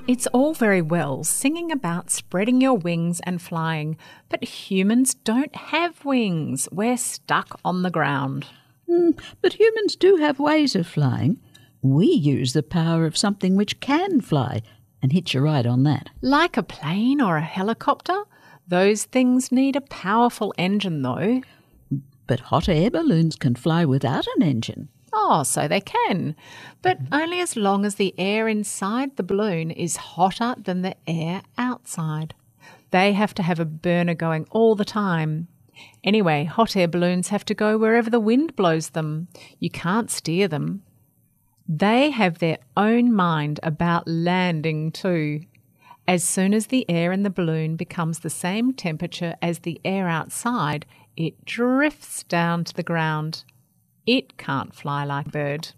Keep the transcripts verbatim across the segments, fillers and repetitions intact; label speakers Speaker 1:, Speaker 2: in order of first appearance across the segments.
Speaker 1: It's all very well singing about spreading your wings and flying, but humans don't have wings. We're stuck on the ground.
Speaker 2: Mm, but humans do have ways of flying. We use the power of something which can fly and hitch a ride on that.
Speaker 1: Like a plane or a helicopter? Those things need a powerful engine though.
Speaker 2: But hot air balloons can fly without an engine.
Speaker 1: Oh, so they can, but only as long as the air inside the balloon is hotter than the air outside. They have to have a burner going all the time. Anyway, hot air balloons have to go wherever the wind blows them. You can't steer them. They have their own mind about landing too. As soon as the air in the balloon becomes the same temperature as the air outside, it drifts down to the ground. It can't fly like a bird.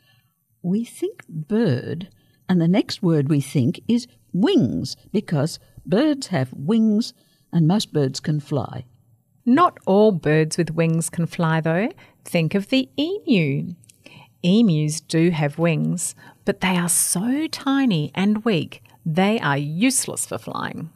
Speaker 2: We think bird, and the next word we think is wings, because birds have wings and most birds can fly.
Speaker 1: Not all birds with wings can fly though. Think of the emu. Emus do have wings, but they are so tiny and weak, they are useless for flying.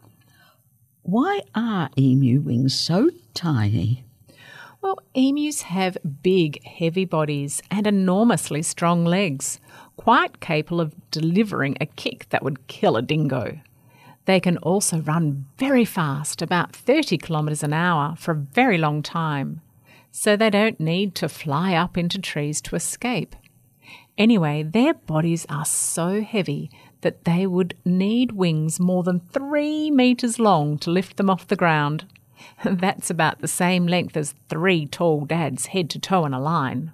Speaker 2: Why are emu wings so tiny?
Speaker 1: Well, emus have big, heavy bodies and enormously strong legs, quite capable of delivering a kick that would kill a dingo. They can also run very fast, about thirty kilometres an hour, for a very long time, so they don't need to fly up into trees to escape. Anyway, their bodies are so heavy that they would need wings more than three metres long to lift them off the ground. That's about the same length as three tall dads head to toe in a line.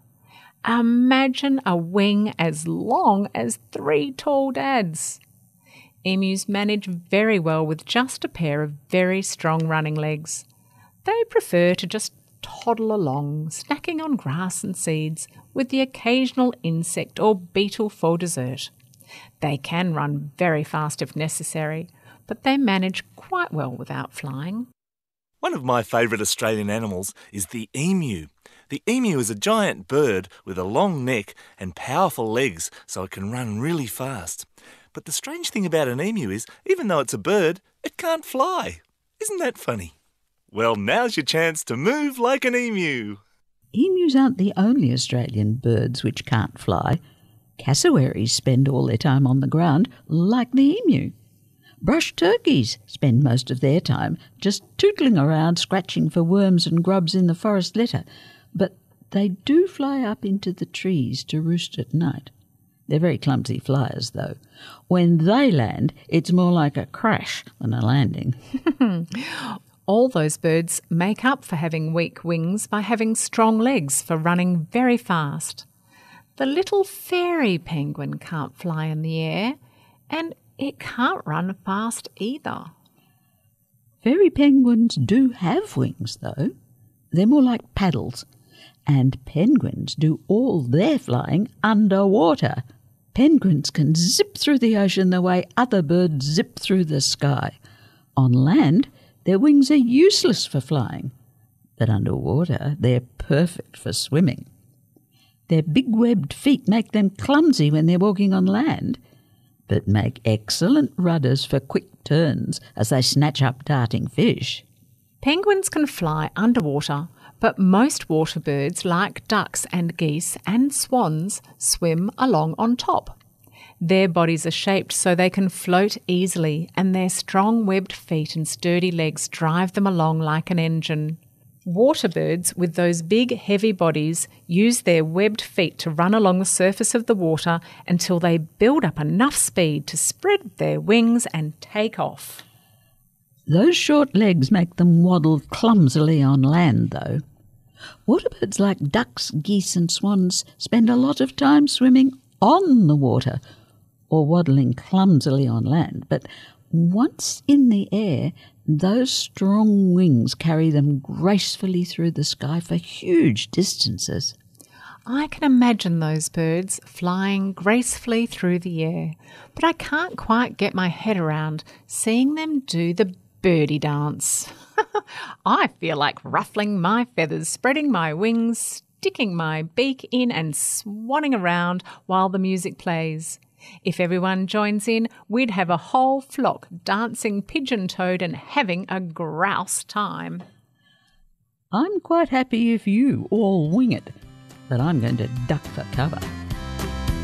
Speaker 1: Imagine a wing as long as three tall dads. Emus manage very well with just a pair of very strong running legs. They prefer to just toddle along, snacking on grass and seeds, with the occasional insect or beetle for dessert. They can run very fast if necessary, but they manage quite well without flying.
Speaker 3: One of my favourite Australian animals is the emu. The emu is a giant bird with a long neck and powerful legs, so it can run really fast. But the strange thing about an emu is, even though it's a bird, it can't fly. Isn't that funny? Well, now's your chance to move like an emu.
Speaker 2: Emus aren't the only Australian birds which can't fly. Cassowaries spend all their time on the ground, like the emu. Brush turkeys spend most of their time just tootling around, scratching for worms and grubs in the forest litter. But they do fly up into the trees to roost at night. They're very clumsy flyers, though. When they land, it's more like a crash than a landing.
Speaker 1: All those birds make up for having weak wings by having strong legs for running very fast. The little fairy penguin can't fly in the air, and it can't run fast either.
Speaker 2: Fairy penguins do have wings, though. They're more like paddles. And penguins do all their flying underwater. Penguins can zip through the ocean the way other birds zip through the sky. On land, their wings are useless for flying, but underwater they're perfect for swimming. Their big webbed feet make them clumsy when they're walking on land, but make excellent rudders for quick turns as they snatch up darting fish.
Speaker 1: Penguins can fly underwater, but most water birds like ducks and geese and swans swim along on top. Their bodies are shaped so they can float easily, and their strong webbed feet and sturdy legs drive them along like an engine. Water birds with those big heavy bodies use their webbed feet to run along the surface of the water until they build up enough speed to spread their wings and take off.
Speaker 2: Those short legs make them waddle clumsily on land, though. Water birds like ducks, geese and swans spend a lot of time swimming on the water or waddling clumsily on land, but once in the air, those strong wings carry them gracefully through the sky for huge distances.
Speaker 1: I can imagine those birds flying gracefully through the air, but I can't quite get my head around seeing them do the birdie dance. I feel like ruffling my feathers, spreading my wings, sticking my beak in and swanning around while the music plays. If everyone joins in, we'd have a whole flock dancing pigeon-toed and having a grouse time.
Speaker 2: I'm quite happy if you all wing it, but I'm going to duck for cover.